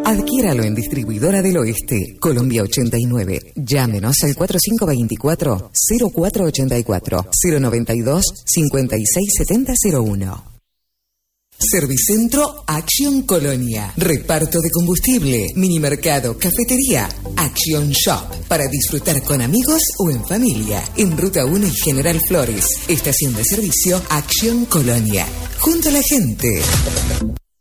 Adquiéralo en Distribuidora del Oeste, Colombia 89. Llámenos al 4524-0484, 092-567001. Servicentro Action Colonia. Reparto de combustible, minimercado, cafetería. Action Shop. Para disfrutar con amigos o en familia. En Ruta 1 y General Flores. Estación de servicio Action Colonia. Junto a la gente.